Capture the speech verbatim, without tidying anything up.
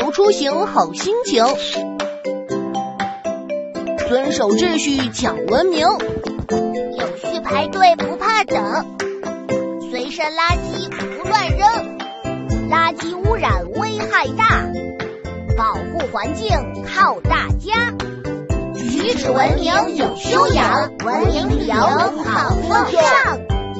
由出行好心情，遵守秩序讲文明， 有序排队不怕等，随身垃圾不乱扔，垃圾污染危害大，保护环境靠大家。举止文明有修养，文明旅游好风尚。